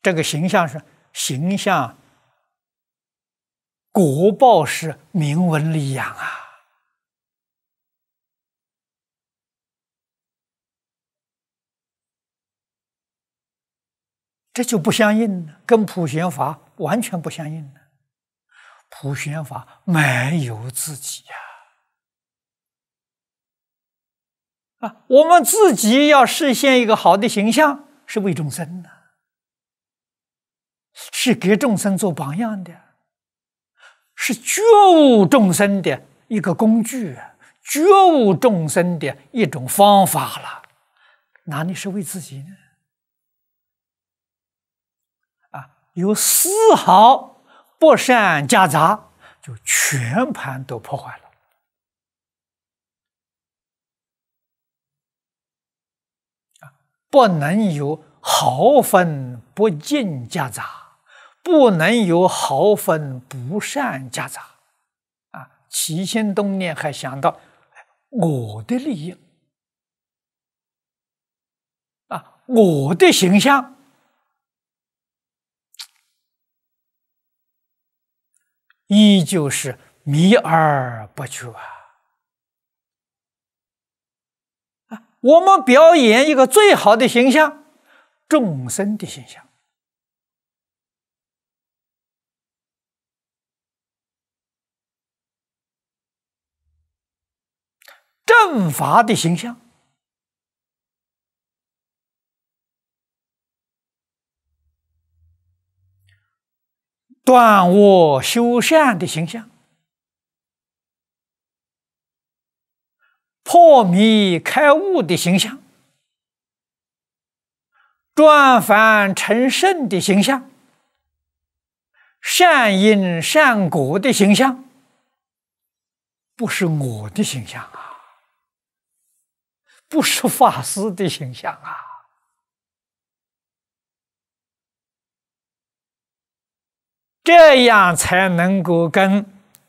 这个形象是形象，果报是名闻利养啊。这就不相应了，跟普贤法完全不相应了。普贤法没有自己呀！我们自己要实现一个好的形象，是为众生的，是给众生做榜样的，是觉悟众生的一个工具，觉悟众生的一种方法了，哪里是为自己呢？有丝毫不善夹杂，就全盘都破坏了。不能有毫分不净夹杂，不能有毫分不善夹杂。起心动念还想到我的利益，我的形象。依旧是迷而不觉我们表演一个最好的形象，众生的形象，正法的形象，断恶修善的形象，破迷开悟的形象，转凡成圣的形象，善因善果的形象，不是我的形象不是法师的形象这样才能够跟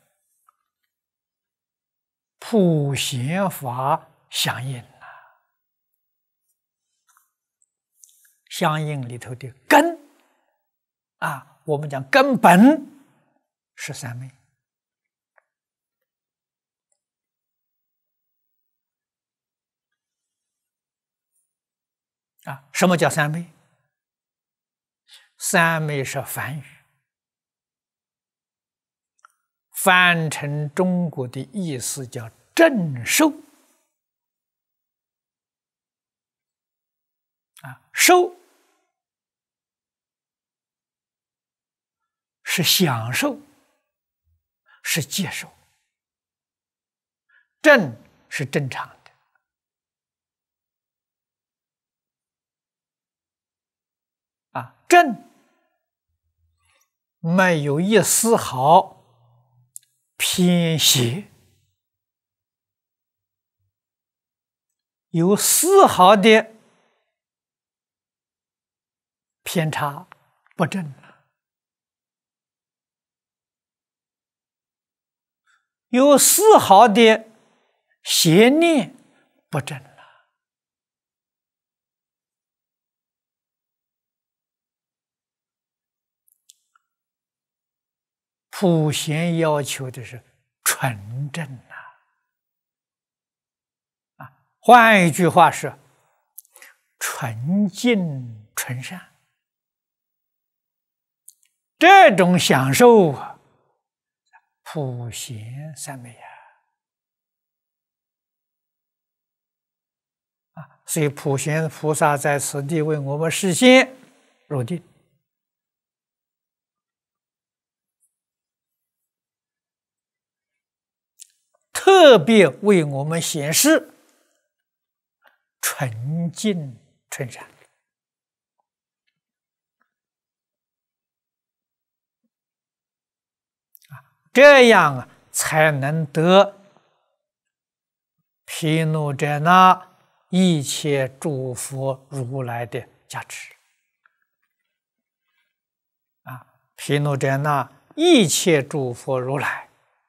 普贤法相应相应里头的根我们讲根本是三昧什么叫三昧？三昧是梵语，翻成中国的意思叫正受受是享受，是接受，正是正常的正没有一丝毫偏斜，有丝毫的偏差不正有丝毫的邪念不正普贤要求的是纯正换一句话是纯净纯善，这种享受普贤三昧所以普贤菩萨在此地为我们示现入定，特别为我们显示纯净纯善这样才能得毗卢遮那一切诸佛如来的加持毗卢遮那一切诸佛如来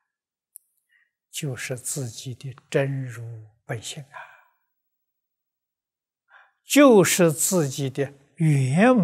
就是自己的真如本性就是自己的圆